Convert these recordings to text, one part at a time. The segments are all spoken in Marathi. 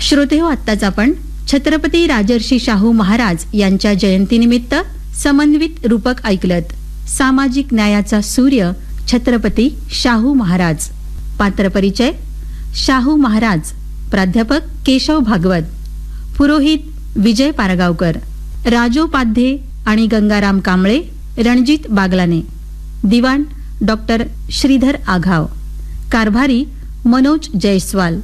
श्रोतेहो, आत्ताच आपण छत्रपती राजर्षी शाहू महाराज यांच्या जयंतीनिमित्त समन्वित रूपक ऐकलत. सामाजिक न्यायाचा सूर्य छत्रपती शाहू महाराज. पात्र परिचय: शाहू महाराज, प्राध्यापक केशव भागवत, पुरोहित विजय पारगावकर, राजोपाध्ये आणि गंगाराम कांबळे, रणजित बागलाने, दिवाण डॉक्टर श्रीधर आघाव, कारभारी मनोज जयस्वाल,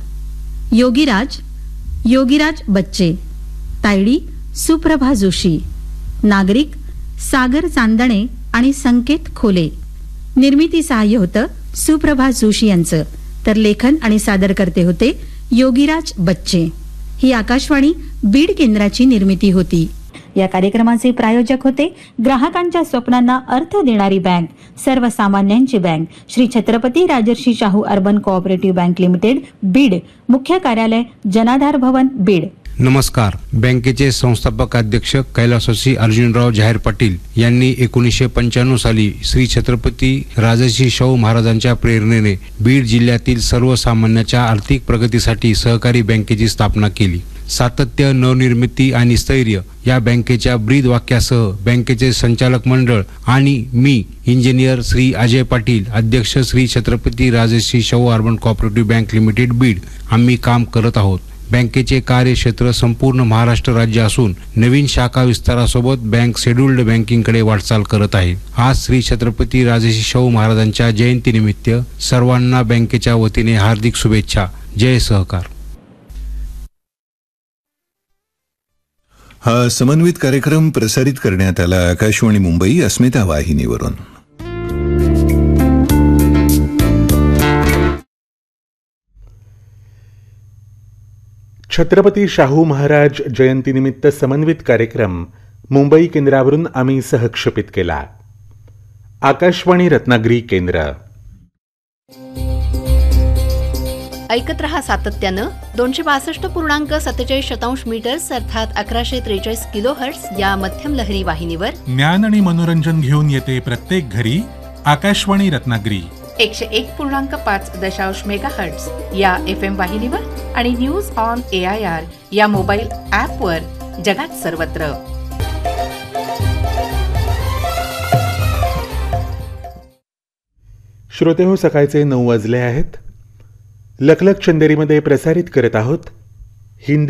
योगीराज बच्चे, तायडी सुप्रभा जोशी, नागरिक सागर चांदणे आणि संकेत खोले. निर्मिती सहाय्य होतं सुप्रभा जोशी यांचं, तर लेखन आणि सादरकर्ते होते योगीराज बच्चे. ही आकाशवाणी बीड केंद्राची निर्मिती होती. या कार्यक्रमाचे प्रायोजक होते ग्राहकांच्या स्वप्नांना अर्थ देणारी बँक, सर्वसामान्यांची bank, Shri Chhatrapati Rajarshi Shahu urban cooperative bank limited, Beed. मुख्य कार्यालय जनाधार भवन, बीड. नमस्कार. बँकेचे संस्थापक अध्यक्ष कैलासवासी अर्जुनराव जाहीर पाटील यांनी 1995 साली श्री छत्रपती राजर्षी शाहू महाराजांच्या प्रेरणेने बीड जिल्ह्यातील सर्वसामान्यांच्या आर्थिक प्रगतीसाठी सहकारी बँकेची स्थापना केली. सातत्य, नवनिर्मिती आणि स्थैर्य या बँकेच्या ब्रीद वाक्यासह बँकेचे संचालक मंडळ आणि मी इंजिनियर श्री अजय पाटील, अध्यक्ष Shri Chhatrapati Rajarshi Shahu urban cooperative bank limited, Beed, आम्ही काम करत आहोत. बँकेचे कार्यक्षेत्र संपूर्ण महाराष्ट्र राज्य असून नवीन शाखा विस्तारासोबत बँक शेड्यूल्ड बँकिंगकडे वाटचाल करत आहे. आज श्री छत्रपती राजर्षी शाहू महाराजांच्या जयंतीनिमित्त सर्वांना बँकेच्या वतीने हार्दिक शुभेच्छा. जय सहकार. हा समन्वित कार्यक्रम प्रसारित करण्यात आला आकाशवाणी मुंबई अस्मिता वाहिनीवरून. छत्रपती शाहू महाराज जयंतीनिमित्त समन्वित कार्यक्रम मुंबई केंद्रावरून आम्ही सहक्षेपित केला. आकाशवाणी रत्नागिरी केंद्र. ऐकत रहा सातत्यानं 262.47 मीटर्स अर्थात 1143 किलोहर्ट्ज या मध्यम लहरी वाहिनीवर ज्ञान आणि मनोरंजन घेऊन येते प्रत्येक घरी आकाशवाणी रत्नागिरी. 101.5 मेगाहर्ट्ज या FM वाहिनीवर आणि न्यूज ऑन AIR या मोबाईल ॲपवर जगात सर्वत्र. श्रोतेहो, सकाळचे 9 वाजले आहेत. लखलख चंदेरीमध्ये प्रसारित करत आहोत हिंदी